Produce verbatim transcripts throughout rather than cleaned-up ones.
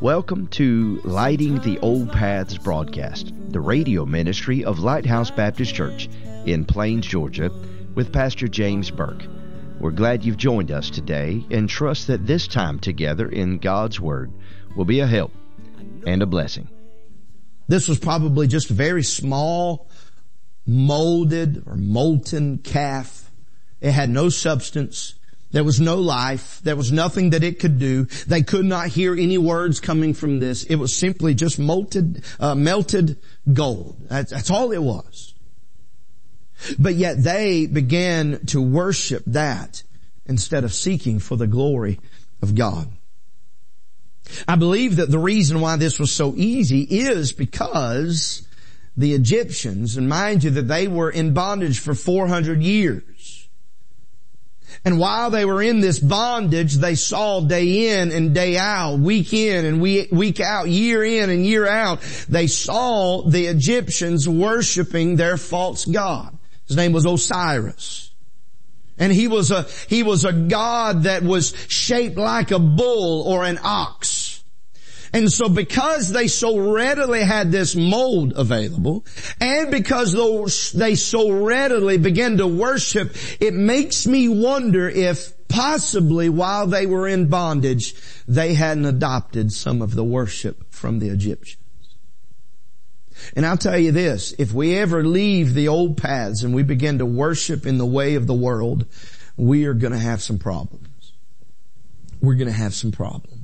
Welcome to Lighting the Old Paths broadcast, the radio ministry of Lighthouse Baptist Church in Plains, Georgia, with Pastor James Burke. We're glad you've joined us today and trust that this time together in God's Word will be a help and a blessing. This was probably just a very small, molded or molten calf. It had no substance. There was no life. There was nothing that it could do. They could not hear any words coming from this. It was simply just molted, uh, melted gold. That's, that's all it was. But yet they began to worship that instead of seeking for the glory of God. I believe that the reason why this was so easy is because the Egyptians, and mind you that they were in bondage for four hundred years. And while they were in this bondage, they saw day in and day out, week in and week out, year in and year out, they saw the Egyptians worshiping their false god. His name was Osiris. And he was a, he was a god that was shaped like a bull or an ox. And so because they so readily had this mold available, and because they so readily began to worship, it makes me wonder if possibly while they were in bondage, they hadn't adopted some of the worship from the Egyptians. And I'll tell you this, if we ever leave the old paths and we begin to worship in the way of the world, we are going to have some problems. We're going to have some problems.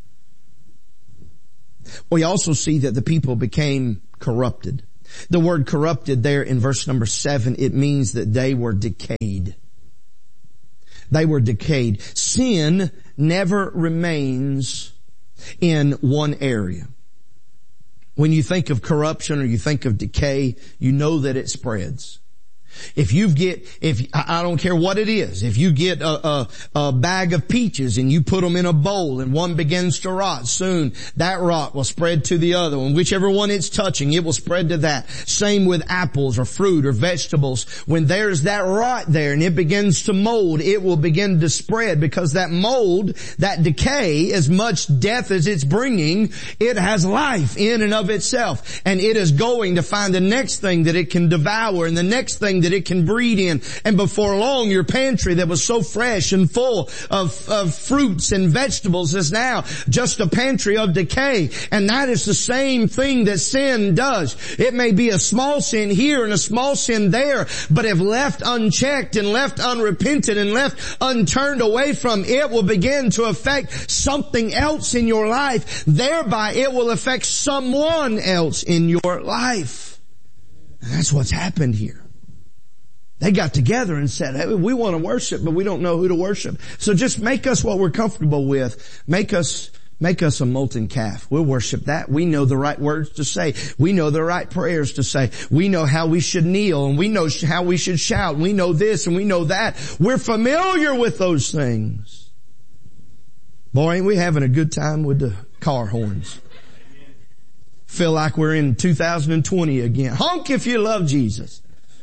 We also see that the people became corrupted. The word corrupted there in verse number seven, it means that they were decayed. They were decayed. Sin never remains in one area. When you think of corruption or you think of decay, you know that it spreads. If you get, if, I don't care what it is, if you get a, a, a bag of peaches and you put them in a bowl and one begins to rot, soon that rot will spread to the other one. Whichever one it's touching, it will spread to that. Same with apples or fruit or vegetables. When there's that rot there and it begins to mold, it will begin to spread because that mold, that decay, as much death as it's bringing, it has life in and of itself. And it is going to find the next thing that it can devour and the next thing that it can breed in. And before long, your pantry that was so fresh and full of, of fruits and vegetables is now just a pantry of decay. And that is the same thing that sin does. It may be a small sin here and a small sin there, but if left unchecked and left unrepented and left unturned away from, it will begin to affect something else in your life. Thereby, it will affect someone else in your life. And that's what's happened here. They got together and said, hey, we want to worship, but we don't know who to worship. So just make us what we're comfortable with. Make us, make us a molten calf. We'll worship that. We know the right words to say. We know the right prayers to say. We know how we should kneel and we know how we should shout. We know this and we know that. We're familiar with those things. Boy, ain't we having a good time with the car horns. Feel like we're in two thousand twenty again. Honk if you love Jesus.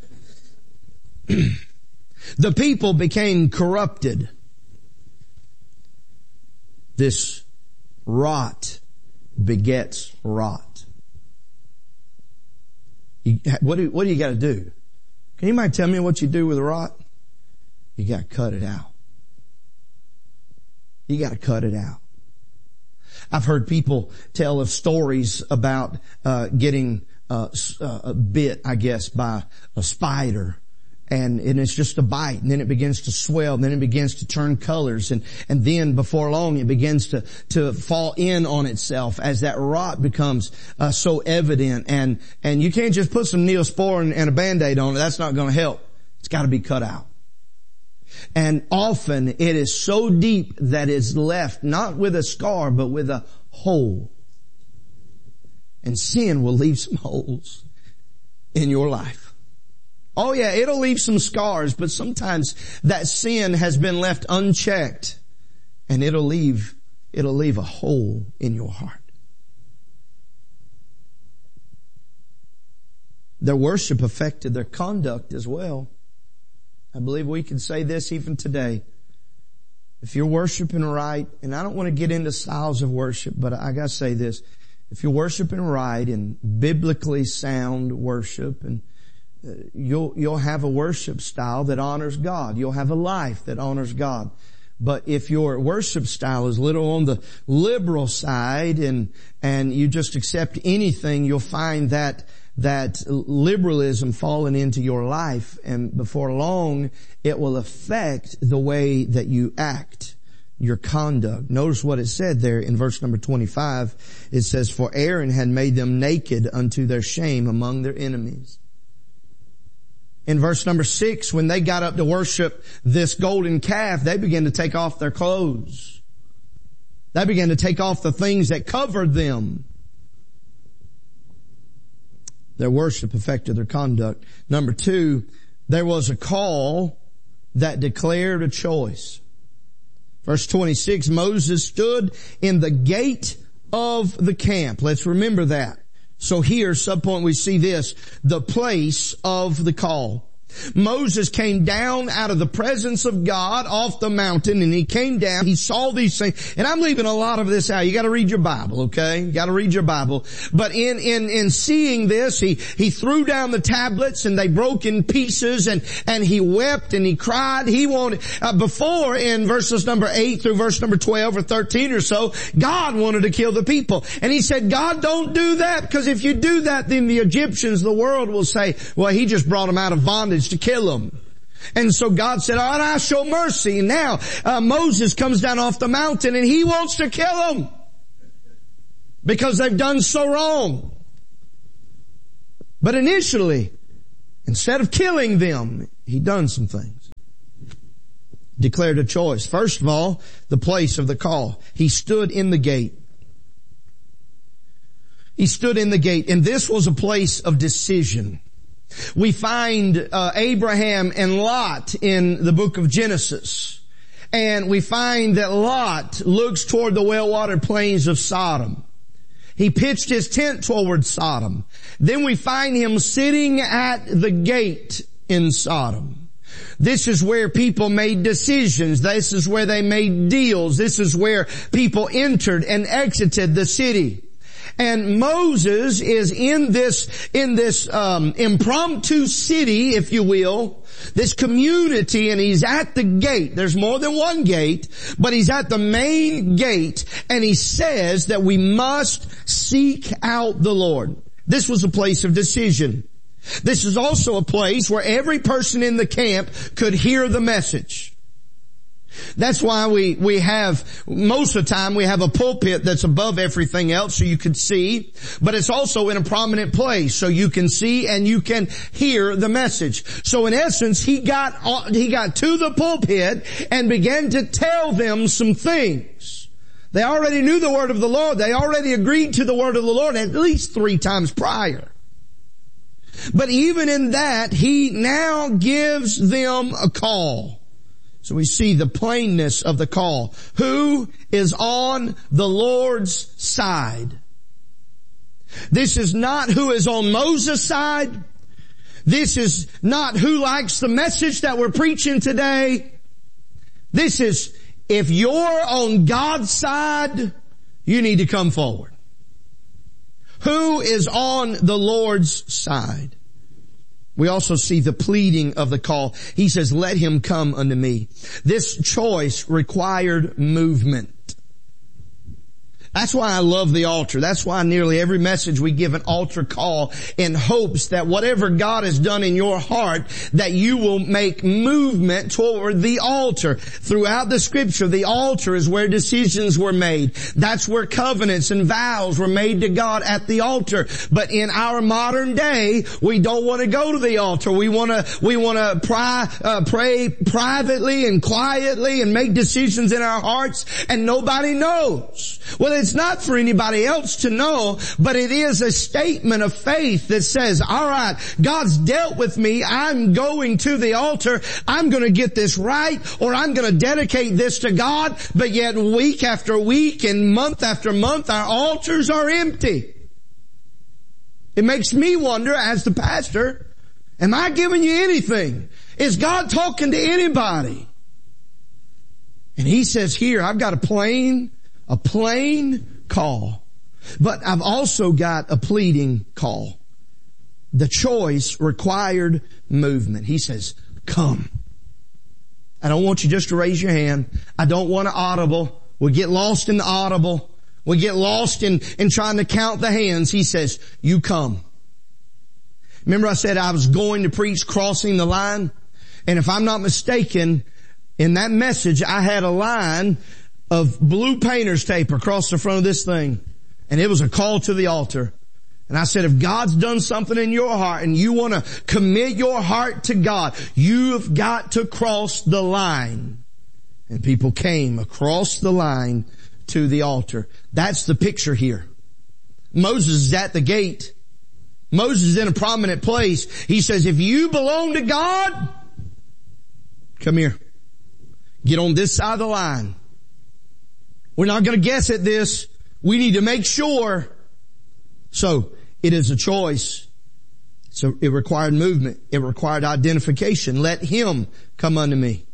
The people became corrupted. This rot begets rot. You, what do, what do you got to do? Can anybody tell me what you do with rot? You got to cut it out. You got to cut it out. I've heard people tell of stories about uh getting uh, uh bit, I guess, by a spider. And, and it's just a bite, and then it begins to swell, and then it begins to turn colors, and, and then before long it begins to, to fall in on itself as that rot becomes, uh, so evident. And, and you can't just put some Neosporin and a Band-Aid on it. That's not going to help. It's got to be cut out. And often it is so deep that it's left not with a scar, but with a hole. And sin will leave some holes in your life. Oh yeah, it'll leave some scars, but sometimes that sin has been left unchecked and it'll leave, it'll leave a hole in your heart. Their worship affected their conduct as well. I believe we can say this even today. if you're worshiping right, and I don't want to get into styles of worship, but I gotta say this, if you're worshiping right and biblically sound worship, and uh, you'll, you'll have a worship style that honors God. You'll have a life that honors God. But if your worship style is a little on the liberal side and, and you just accept anything, you'll find that, that liberalism falling into your life, and before long, it will affect the way that you act, your conduct. Notice what it said there in verse number twenty-five. It says, for Aaron had made them naked unto their shame among their enemies. In verse number six, when they got up to worship this golden calf, they began to take off their clothes. They began to take off the things that covered them. Their worship affected their conduct. Number two, there was a call that declared a choice. Verse twenty-six, Moses stood in the gate of the camp. Let's remember that. So here, subpoint, we see this, the place of the call. Moses came down out of the presence of God off the mountain, and he came down, he saw these things, and I'm leaving a lot of this out. You gotta read your Bible, okay? You gotta read your Bible. But in, in, in seeing this, he, he threw down the tablets and they broke in pieces, and, and he wept and he cried. He wanted, uh, before in verses number eight through verse number twelve or thirteen or so, God wanted to kill the people. And he said, God, don't do that, because if you do that, then the Egyptians, the world will say, well, he just brought them out of bondage to kill them. And so God said, all right, I show mercy. And now uh, Moses comes down off the mountain and he wants to kill them because they've done so wrong. But initially, instead of killing them, he done some things. Declared a choice. First of all, the place of the call. He stood in the gate. He stood in the gate, and this was a place of decision. We find uh, Abraham and Lot in the book of Genesis. And we find that Lot looks toward the well-watered plains of Sodom. He pitched his tent toward Sodom. Then we find him sitting at the gate in Sodom. This is where people made decisions. This is where they made deals. This is where people entered and exited the city. And Moses is in this, in this, um, impromptu city, if you will, this community, and he's at the gate. There's more than one gate, but he's at the main gate, and he says that we must seek out the Lord. This was a place of decision. This is also a place where every person in the camp could hear the message. That's why we, we have, most of the time we have a pulpit that's above everything else so you can see, but it's also in a prominent place so you can see and you can hear the message. So in essence, he got, he got to the pulpit and began to tell them some things. They already knew the word of the Lord. They already agreed to the word of the Lord at least three times prior. But even in that, he now gives them a call. So we see the plainness of the call. Who is on the Lord's side? This is not who is on Moses' side. This is not who likes the message that we're preaching today. This is, if you're on God's side, you need to come forward. Who is on the Lord's side? We also see the pleading of the call. He says, let him come unto me. This choice required movement. That's why I love the altar. That's why nearly every message we give an altar call in hopes that whatever God has done in your heart, that you will make movement toward the altar. Throughout the scripture, the altar is where decisions were made. That's where covenants and vows were made to God at the altar. But in our modern day, we don't want to go to the altar. We want to, we want to pry, uh, pray privately and quietly and make decisions in our hearts, and nobody knows. Well, it's not for anybody else to know, but it is a statement of faith that says, all right, God's dealt with me. I'm going to the altar. I'm going to get this right, or I'm going to dedicate this to God. But yet week after week and month after month, our altars are empty. It makes me wonder as the pastor, am I giving you anything? Is God talking to anybody? And he says here, I've got a plain, a plain call, but I've also got a pleading call. The choice required movement. He says, come. I don't want you just to raise your hand. I don't want an audible. We get lost in the audible. We get lost in, in trying to count the hands. He says, you come. Remember I said I was going to preach crossing the line? And if I'm not mistaken, in that message I had a line of blue painter's tape across the front of this thing. And it was a call to the altar. And I said, if God's done something in your heart and you want to commit your heart to God, you've got to cross the line. And people came across the line to the altar. That's the picture here. Moses is at the gate. Moses is in a prominent place. He says, if you belong to God, come here. Get on this side of the line. We're not going to guess at this. We need to make sure. So, it is a choice. So, it required movement. It required identification. Let him come unto me.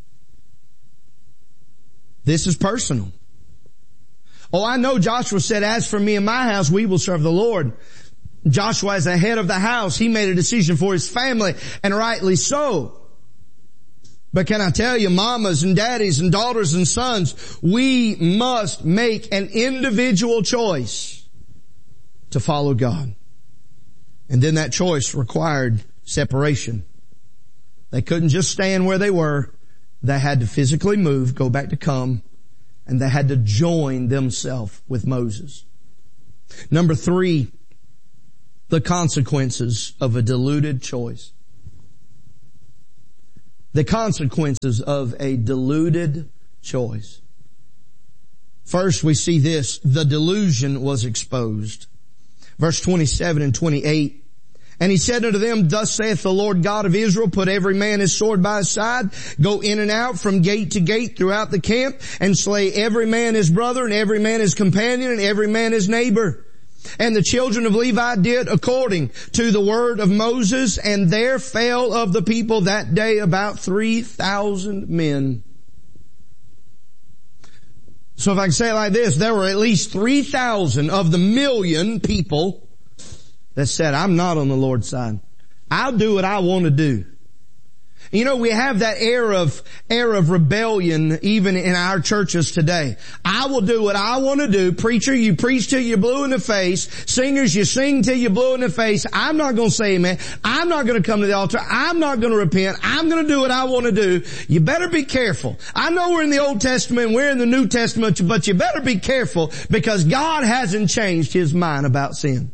This is personal. Oh, I know Joshua said, as for me and my house, we will serve the Lord. Joshua, as the head of the house, he made a decision for his family, and rightly so. But can I tell you, mamas and daddies and daughters and sons, we must make an individual choice to follow God. And then that choice required separation. They couldn't just stand where they were. They had to physically move, go back to come, and they had to join themselves with Moses. Number three, the consequences of a deluded choice. The consequences of a deluded choice. First, we see this. The delusion was exposed. Verse twenty-seven and twenty-eight. And he said unto them, thus saith the Lord God of Israel, put every man his sword by his side, go in and out from gate to gate throughout the camp, and slay every man his brother, and every man his companion, and every man his neighbor. And the children of Levi did according to the word of Moses, and there fell of the people that day about three thousand men. So if I can say it like this, there were at least three thousand of the million people that said, I'm not on the Lord's side. I'll do what I want to do. You know, we have that air of, air of rebellion even in our churches today. I will do what I want to do. Preacher, you preach till you're blue in the face. Singers, you sing till you're blue in the face. I'm not going to say amen. I'm not going to come to the altar. I'm not going to repent. I'm going to do what I want to do. You better be careful. I know we're in the Old Testament, we're in the New Testament, but you better be careful because God hasn't changed His mind about sin.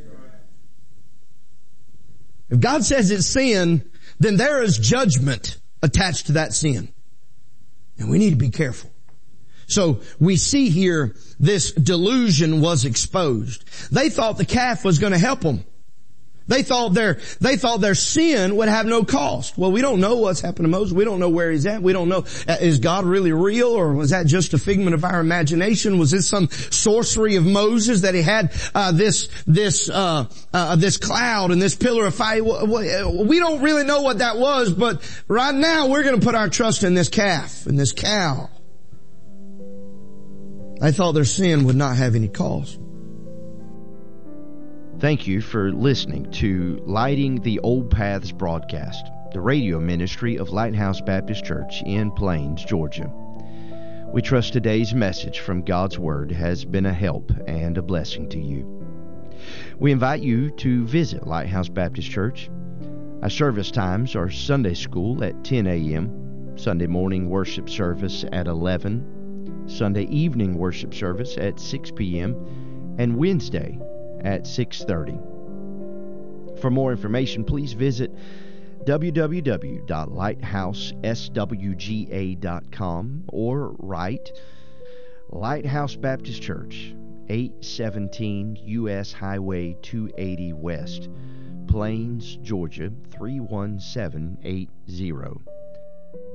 If God says it's sin, then there is judgment attached to that sin. And we need to be careful. So we see here this delusion was exposed. They thought the calf was going to help them. They thought their, they thought their sin would have no cost. Well, we don't know what's happened to Moses. We don't know where he's at. We don't know, uh, is God really real, or was that just a figment of our imagination? Was this some sorcery of Moses that he had, uh, this, this, uh, uh, this cloud and this pillar of fire? We don't really know what that was, but right now we're going to put our trust in this calf, in this cow. They thought their sin would not have any cost. Thank you for listening to Lighting the Old Paths broadcast, the radio ministry of Lighthouse Baptist Church in Plains, Georgia. We trust today's message from God's Word has been a help and a blessing to you. We invite you to visit Lighthouse Baptist Church. Our service times are Sunday school at ten a.m., Sunday morning worship service at eleven, Sunday evening worship service at six p.m., and Wednesday at six thirty. For more information, please visit w w w dot lighthouse s w g a dot com or write Lighthouse Baptist Church, eight seventeen U S Highway two eighty West, Plains, Georgia three one seven eight zero.